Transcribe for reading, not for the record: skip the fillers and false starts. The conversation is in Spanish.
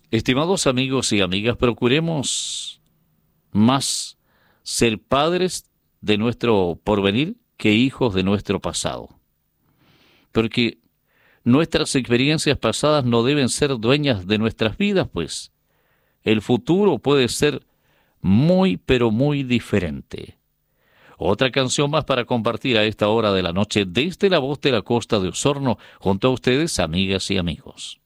Estimados amigos y amigas, procuremos más ser padres de nuestro porvenir que hijos de nuestro pasado. Porque nuestras experiencias pasadas no deben ser dueñas de nuestras vidas, pues el futuro puede ser muy, pero muy diferente. Otra canción más para compartir a esta hora de la noche desde la voz de la costa de Osorno junto a ustedes, amigas y amigos.